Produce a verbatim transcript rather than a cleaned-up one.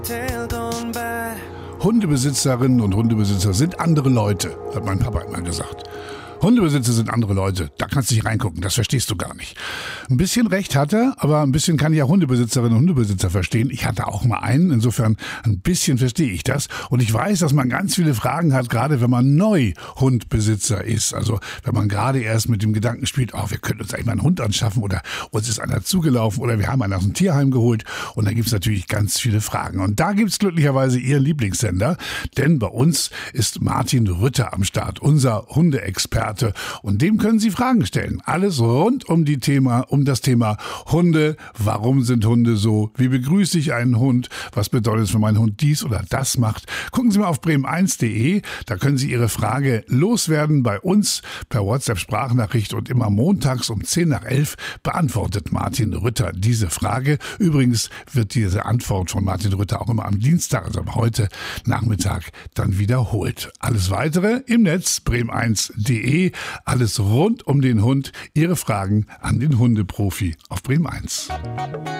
Hundebesitzerinnen und Hundebesitzer sind andere Leute, hat mein Papa immer gesagt. Hundebesitzer sind andere Leute, da kannst du nicht reingucken, das verstehst du gar nicht. Ein bisschen recht hat er, aber ein bisschen kann ich ja Hundebesitzerinnen und Hundebesitzer verstehen. Ich hatte auch mal einen, insofern ein bisschen verstehe ich das. Und ich weiß, dass man ganz viele Fragen hat, gerade wenn man neu Hundbesitzer ist. Also wenn man gerade erst mit dem Gedanken spielt, oh, wir könnten uns eigentlich mal einen Hund anschaffen oder uns ist einer zugelaufen oder wir haben einen aus dem Tierheim geholt. Und da gibt es natürlich ganz viele Fragen. Und da gibt es glücklicherweise Ihren Lieblingssender, denn bei uns ist Martin Rütter am Start, unser Hundeexperte. Und dem können Sie Fragen stellen. Alles rund um die Thema, um das Thema Hunde. Warum sind Hunde so? Wie begrüße ich einen Hund? Was bedeutet es, wenn mein Hund dies oder das macht? Gucken Sie mal auf bremen eins punkt de. Da können Sie Ihre Frage loswerden bei uns per WhatsApp-Sprachnachricht und immer montags um zehn nach elf beantwortet Martin Rütter diese Frage. Übrigens wird diese Antwort von Martin Rütter auch immer am Dienstag, also heute Nachmittag, dann wiederholt. Alles Weitere im Netz bremen eins punkt de. Alles rund um den Hund. Ihre Fragen an den Hundeprofi auf Bremen eins.